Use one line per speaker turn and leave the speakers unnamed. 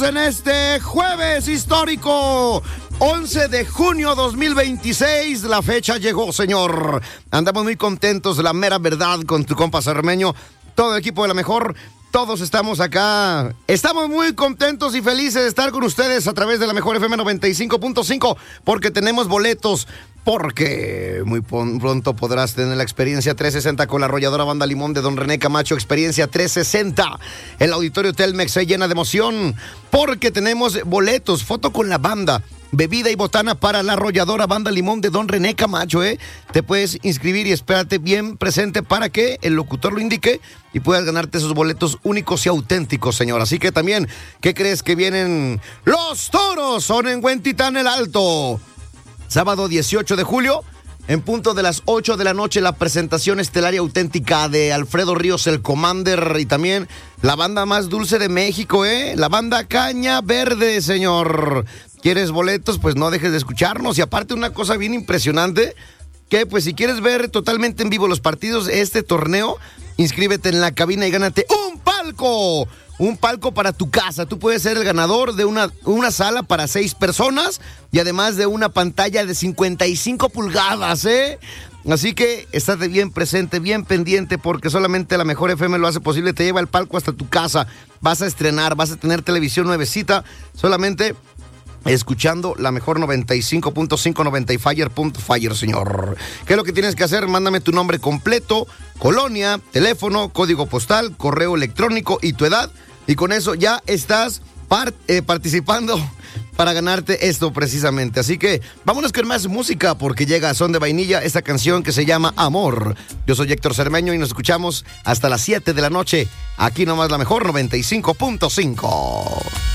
en este jueves histórico, 11 de junio 2026. La fecha llegó, señor. Andamos muy contentos, la mera verdad, con tu compa Cermeño. Todo el equipo de La Mejor, todos estamos acá. Estamos muy contentos y felices de estar con ustedes a través de La Mejor FM 95.5, porque tenemos boletos. Porque muy pronto podrás tener la experiencia 360 con la arrolladora Banda Limón de Don René Camacho. Experiencia 360. El auditorio Telmex se llena de emoción porque tenemos boletos, foto con la banda, bebida y botana para la arrolladora Banda Limón de Don René Camacho, ¿eh? Te puedes inscribir y espérate bien presente para que el locutor lo indique y puedas ganarte esos boletos únicos y auténticos, señor. Así que también, ¿qué crees que vienen? Los toros son en Huentitán el Alto. Sábado 18 de julio, en punto de las 8 de la noche, la presentación estelar y auténtica de Alfredo Ríos, el Commander, y también la banda más dulce de México, la banda Caña Verde, señor. ¿Quieres boletos? Pues no dejes de escucharnos. Y aparte, una cosa bien impresionante, que pues si quieres ver totalmente en vivo los partidos de este torneo, inscríbete en la cabina y gánate un palco. Un palco para tu casa. Tú puedes ser el ganador de una sala para 6 personas y además de una pantalla de 55 pulgadas, ¿eh? Así que estate bien presente, bien pendiente, porque solamente La Mejor FM lo hace posible. Te lleva el palco hasta tu casa. Vas a estrenar, vas a tener televisión nuevecita, solamente escuchando La Mejor 95.5, 90fire.fire, señor. ¿Qué es lo que tienes que hacer? Mándame tu nombre completo, colonia, teléfono, código postal, correo electrónico y tu edad. Y con eso ya estás participando para ganarte esto precisamente. Así que vámonos con más música, porque llega a Son de Vainilla esta canción que se llama Amor. Yo soy Héctor Cermeño y nos escuchamos hasta las 7 de la noche. Aquí nomás La Mejor 95.5.